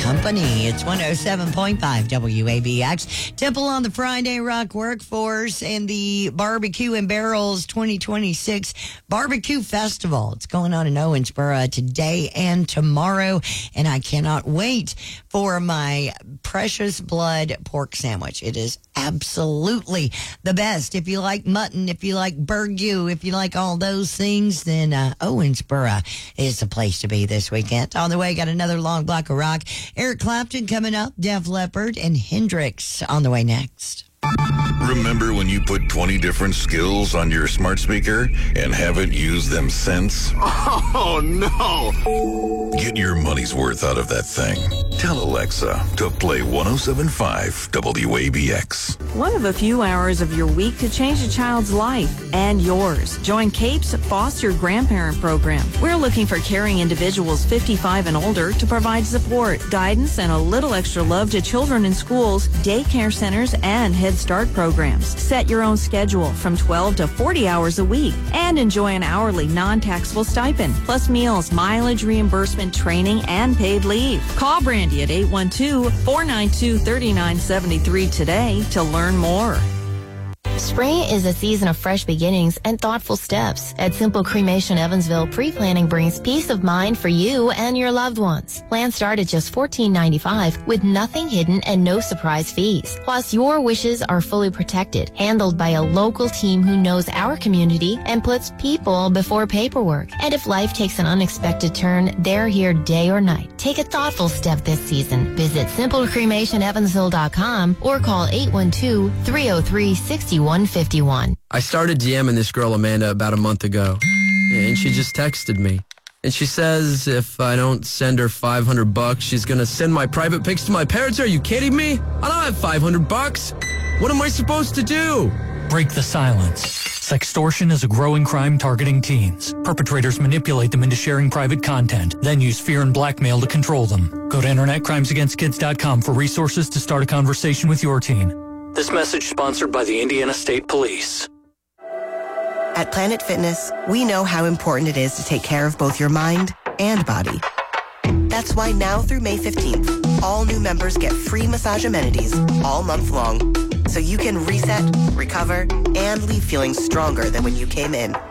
Company. It's 107.5 WABX. Temple on the Friday Rock Workforce and the Barbecue and Barrels 2026 Barbecue Festival. It's going on in Owensboro today and tomorrow, and I cannot wait for my Precious Blood pork sandwich. It is absolutely the best. If you like mutton, if you like burgoo, if you like all those things, then Owensboro is the place to be this weekend. On the way, got another long block of rock. Eric Clapton coming up, Def Leppard, and Hendrix on the way next. Remember when you put 20 different skills on your smart speaker and haven't used them since? Oh, no. Get your money's worth out of that thing. Tell Alexa to play 107.5 WABX. One of a few hours of your week to change a child's life and yours. Join CAPE's Foster Grandparent Program. We're looking for caring individuals 55 and older to provide support, guidance, and a little extra love to children in schools, daycare centers, and Head Start programs. Set your own schedule from 12 to 40 hours a week and enjoy an hourly non-taxable stipend, plus meals, mileage reimbursement, training, and paid leave. Call Brandy at 812-492-3973 today to learn more. Spring is a season of fresh beginnings and thoughtful steps. At Simple Cremation Evansville, pre-planning brings peace of mind for you and your loved ones. Plans start at just $14.95 with nothing hidden and no surprise fees. Plus, your wishes are fully protected, handled by a local team who knows our community and puts people before paperwork. And if life takes an unexpected turn, they're here day or night. Take a thoughtful step this season. Visit simplecremationevansville.com or call 812-303-6151. I started DMing this girl, Amanda, about a month ago, and she just texted me. And she says if I don't send her $500, she's going to send my private pics to my parents. Are you kidding me? I don't have $500. What am I supposed to do? Break the silence. Sextortion is a growing crime targeting teens. Perpetrators manipulate them into sharing private content, then use fear and blackmail to control them. Go to InternetCrimesAgainstKids.com for resources to start a conversation with your teen. This message sponsored by the Indiana State Police. At Planet Fitness, we know how important it is to take care of both your mind and body. That's why now through May 15th, all new members get free massage amenities all month long, so you can reset, recover, and leave feeling stronger than when you came in.